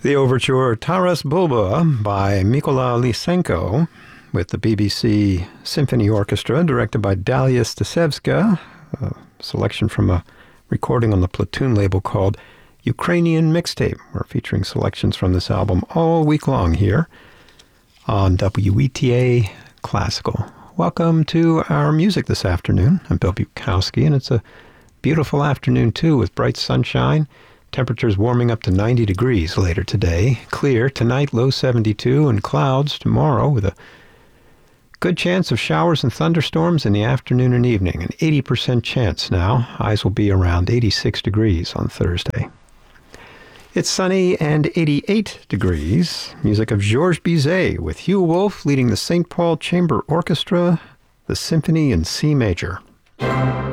The overture Taras Bulba by Mykola Lysenko with the BBC Symphony Orchestra, directed by Dalia Stasevska, a selection from a recording on the Platoon label called Ukrainian Mixtape. We're featuring selections from this album all week long here on WETA Classical. Welcome to our music this afternoon. I'm Bill Bukowski, and it's a beautiful afternoon, too, with bright sunshine. Temperatures warming up to 90 degrees later today. Clear tonight, low 72, and clouds tomorrow with a good chance of showers and thunderstorms in the afternoon and evening. An 80% chance now. Highs will be around 86 degrees on Thursday. It's sunny and 88 degrees. Music of Georges Bizet with Hugh Wolf leading the St. Paul Chamber Orchestra, the Symphony in C major.